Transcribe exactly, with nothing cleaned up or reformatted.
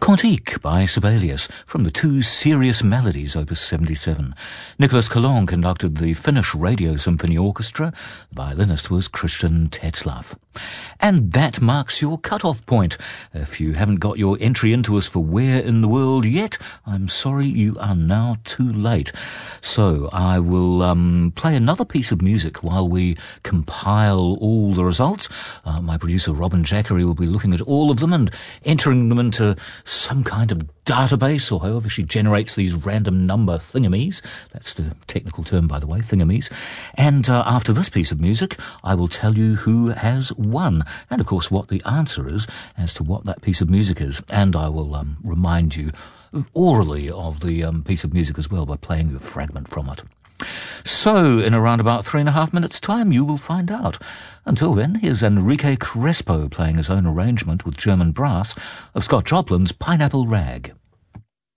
Cantique by Sibelius from the Two Serious Melodies, Opus seventy-seven. Nicholas Collon conducted the Finnish Radio Symphony Orchestra. The violinist was Christian Tetzlaff. And that marks your cut-off point. If you haven't got your entry into us for Where in the World yet, I'm sorry, you are now too late. So I will um, play another piece of music while we compile all the results. Uh, my producer Robin Jackery will be looking at all of them and entering them into some kind of database, or however she generates these random number thingamies. That's the technical term, by the way, thingamies. And uh, after this piece of music, I will tell you who has won, and of course what the answer is as to what that piece of music is. And I will um, remind you orally of the um, piece of music as well by playing you a fragment from it. So, in around about three and a half minutes' time, you will find out. Until then, here's Enrique Crespo playing his own arrangement with German brass of Scott Joplin's Pineapple Rag.